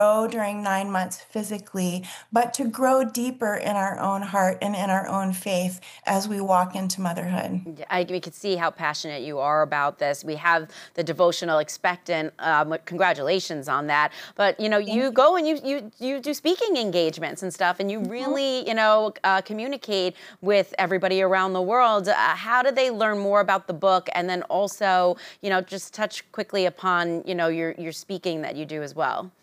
grow during 9 months physically, but to grow deeper in our own heart and in our own faith as we walk into motherhood. Yeah, we can see how passionate you are about this. We have the devotional expectant. Congratulations on that. But you go and you do speaking engagements and stuff, and you really communicate with everybody around the world. How do they learn more about the book, and then also just touch quickly upon your speaking that you do as well?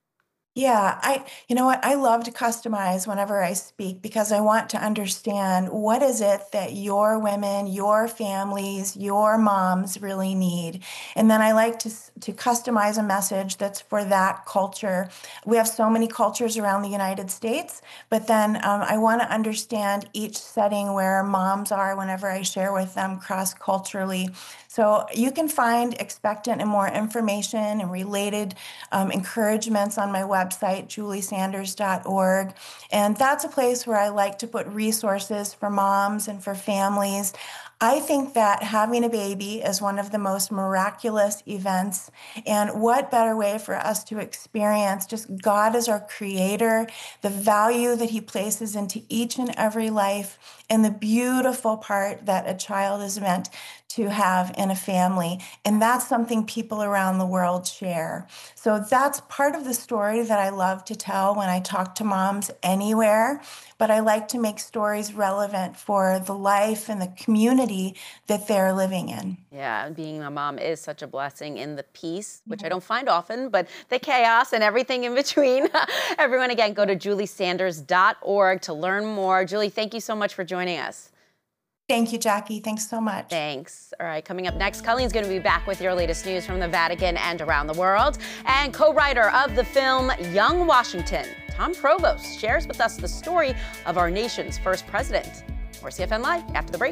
Yeah, you know what? I love to customize whenever I speak because I want to understand what is it that your women, your families, your moms really need. And then I like to customize a message that's for that culture. We have so many cultures around the United States, but then I want to understand each setting where moms are whenever I share with them cross-culturally. So you can find expectant and more information and related encouragements on my website, juliesanders.org. And that's a place where I like to put resources for moms and for families. I think that having a baby is one of the most miraculous events. And what better way for us to experience just God as our creator, the value that he places into each and every life, and the beautiful part that a child is meant to have in a family. And that's something people around the world share. So that's part of the story that I love to tell when I talk to moms anywhere. But I like to make stories relevant for the life and the community that they're living in. Yeah, being a mom is such a blessing, in the peace, which I don't find often, but the chaos and everything in between. Everyone, again, go to juliesanders.org to learn more. Julie, thank you so much for joining us. Thank you, Jackie. Thanks so much. Thanks. All right, coming up next, Colleen's going to be back with your latest news from the Vatican and around the world. And co-writer of the film Young Washington, Tom Provost, shares with us the story of our nation's first president. More CFN Live after the break.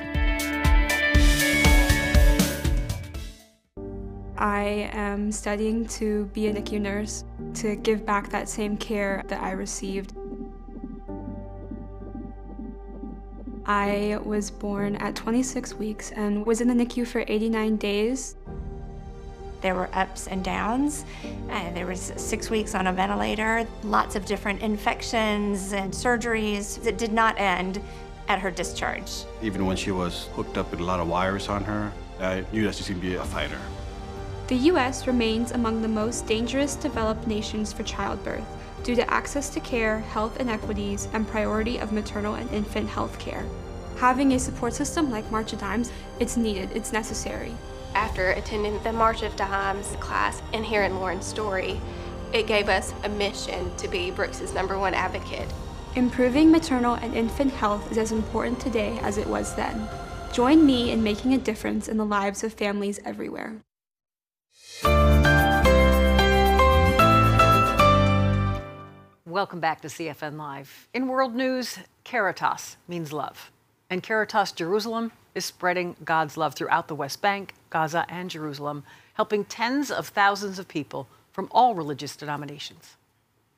I am studying to be a NICU nurse, to give back that same care that I received. I was born at 26 weeks and was in the NICU for 89 days. There were ups and downs. There was 6 weeks on a ventilator, lots of different infections and surgeries that did not end at her discharge. Even when she was hooked up with a lot of wires on her, I knew that she was going to be a fighter. The U.S. remains among the most dangerous developed nations for childbirth due to access to care, health inequities, and priority of maternal and infant health care. Having a support system like March of Dimes, it's needed, it's necessary. After attending the March of Dimes class and hearing Lauren's story, it gave us a mission to be Brooks's #1 advocate. Improving maternal and infant health is as important today as it was then. Join me in making a difference in the lives of families everywhere. Welcome back to CFN Live. In world news, Caritas means love. And Caritas Jerusalem is spreading God's love throughout the West Bank, Gaza, and Jerusalem, helping tens of thousands of people from all religious denominations.